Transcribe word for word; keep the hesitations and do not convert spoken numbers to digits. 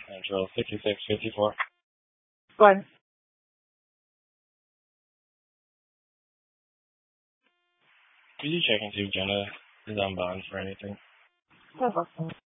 Control sixty-six fifty-four. Go ahead. Could you check and see if Jenna is on bond for anything? Perfect.